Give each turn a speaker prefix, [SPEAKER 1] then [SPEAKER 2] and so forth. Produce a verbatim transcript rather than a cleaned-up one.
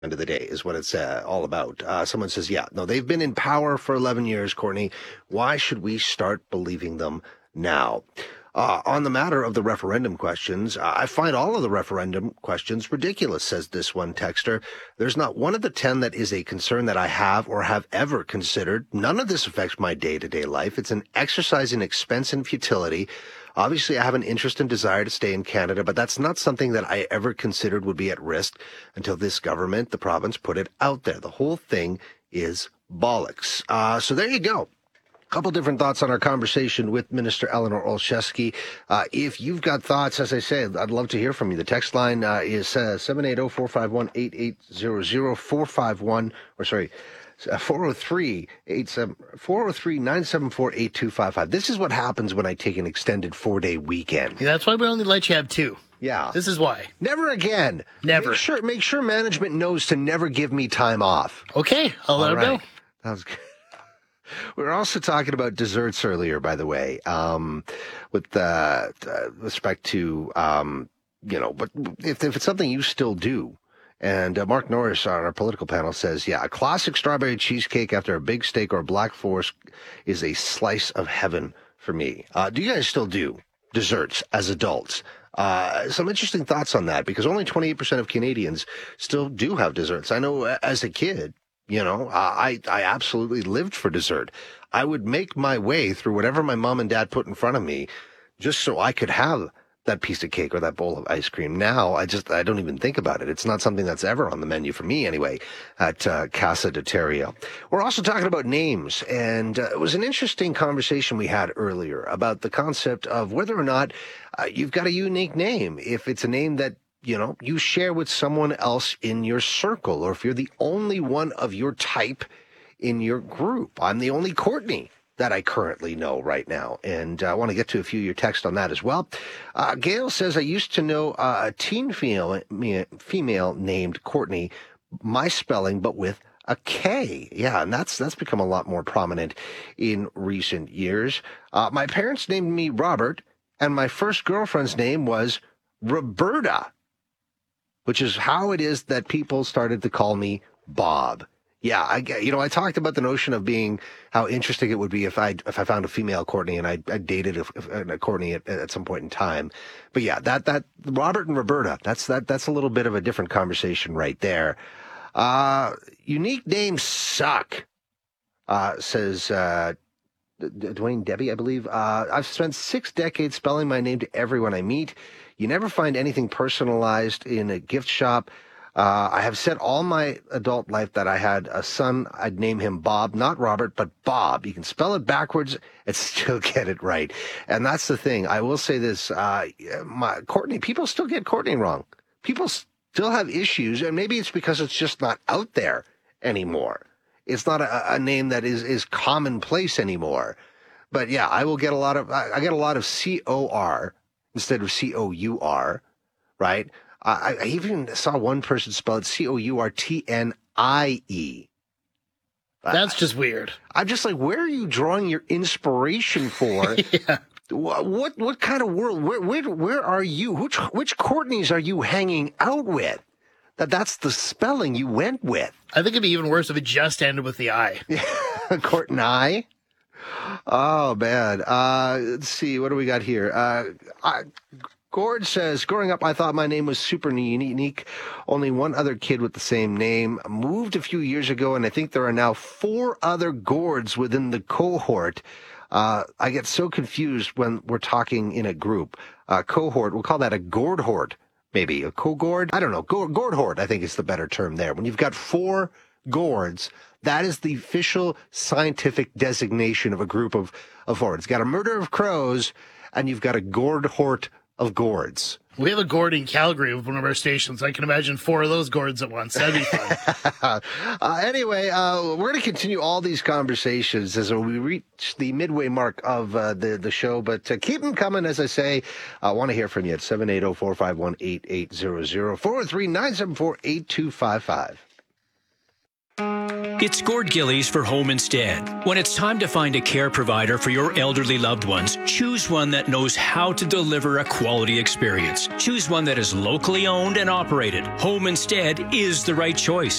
[SPEAKER 1] End of the day is what it's uh, all about. Uh, someone says, yeah, no, they've been in power for eleven years, Courtney. Why should we start believing them now? Uh, on the matter of the referendum questions, uh, I find all of the referendum questions ridiculous, says this one texter. There's not one of the ten that is a concern that I have or have ever considered. None of this affects my day-to-day life. It's an exercise in expense and futility. Obviously, I have an interest and desire to stay in Canada, but that's not something that I ever considered would be at risk until this government, the province, put it out there. The whole thing is bollocks. Uh, so there you go. Couple different thoughts on our conversation with Minister Eleanor Olszewski. Uh, if you've got thoughts, as I say, I'd love to hear from you. The text line uh, is uh, seven eight zero, four five one, eight eight zero zero, four five one, or sorry, four oh three, nine seven four, eight two five five. This is what happens when I take an extended four-day weekend.
[SPEAKER 2] Yeah, that's why we only let you have two.
[SPEAKER 1] Yeah.
[SPEAKER 2] This is why.
[SPEAKER 1] Never again.
[SPEAKER 2] Never.
[SPEAKER 1] Make sure, make sure management knows to never give me time off.
[SPEAKER 2] Okay, I'll let
[SPEAKER 1] All
[SPEAKER 2] them
[SPEAKER 1] right.
[SPEAKER 2] know.
[SPEAKER 1] That was good. We were also talking about desserts earlier, by the way, um, with uh, uh, respect to, um, you know, but if, if it's something you still do. And uh, Mark Norris on our political panel says, yeah, a classic strawberry cheesecake after a big steak or a black forest is a slice of heaven for me. Uh, do you guys still do desserts as adults? Uh, some interesting thoughts on that, because only twenty-eight percent of Canadians still do have desserts. I know uh, as a kid, you know, uh, I, I absolutely lived for dessert. I would make my way through whatever my mom and dad put in front of me just so I could have that piece of cake or that bowl of ice cream. Now, I just, I don't even think about it. It's not something that's ever on the menu for me anyway at uh, Casa de Terrio. We're also talking about names, and uh, it was an interesting conversation we had earlier about the concept of whether or not uh, you've got a unique name. If it's a name that, you know, you share with someone else in your circle, or if you're the only one of your type in your group. I'm the only Courtney that I currently know right now. And uh, I want to get to a few of your texts on that as well. Uh, Gail says, I used to know uh, a teen female, female named Courtney, my spelling, but with a K. Yeah, and that's that's become a lot more prominent in recent years. Uh, my parents named me Robert, and my first girlfriend's name was Roberta, which is how it is that people started to call me Bob. Yeah, I you know I talked about the notion of being how interesting it would be if I if I found a female Courtney and I, I dated a, a Courtney at, at some point in time. But yeah, that that Robert and Roberta, that's that that's a little bit of a different conversation right there. Uh, unique names suck, uh, says uh, Dwayne Debbie, I believe. Uh, I've spent six decades spelling my name to everyone I meet. You never find anything personalized in a gift shop. Uh, I have said all my adult life that I had a son, I'd name him Bob, not Robert, but Bob. You can spell it backwards and still get it right. And that's the thing. I will say this, uh, my, Courtney, people still get Courtney wrong. People still have issues, and maybe it's because it's just not out there anymore. It's not a, a name that is, is commonplace anymore. But yeah, I will get a lot of, I, I get a lot of C O R instead of C O U R, right? I, I even saw one person spell it C O U R T N I E.
[SPEAKER 2] That's just weird.
[SPEAKER 1] I'm just like, where are you drawing your inspiration for?
[SPEAKER 2] Yeah.
[SPEAKER 1] What, what what kind of world? Where where where are you? Which which Courtneys are you hanging out with? That that's the spelling you went with.
[SPEAKER 2] I think it'd be even worse if it just ended with the I.
[SPEAKER 1] Courtney. Oh man. Uh, let's see. What do we got here? Uh, I, Gord says, growing up, I thought my name was super unique. Only one other kid with the same name. Moved a few years ago, and I think there are now four other Gords within the cohort. Uh, I get so confused when we're talking in a group. Uh, cohort, we'll call that a Gordhort, maybe. A co-Gord? I don't know. Gordhort, I think is the better term there. When you've got four Gords, that is the official scientific designation of a group of, of four. It's got a murder of crows, and you've got a Gordhort of gourds.
[SPEAKER 2] We have a gourd in Calgary with one of our stations. I can imagine four of those gourds at once. That'd be fun.
[SPEAKER 1] uh, anyway, uh, we're going to continue all these conversations as we reach the midway mark of uh, the, the show, but uh, keep them coming, as I say. I want to hear from you at seven eight zero, four five one, eight eight zero zero, four oh three, nine seven four, eight two five five.
[SPEAKER 3] It's Gord Gillies for Home Instead. When it's time to find a care provider for your elderly loved ones, choose one that knows how to deliver a quality experience. Choose one that is locally owned and operated. Home Instead is the right choice.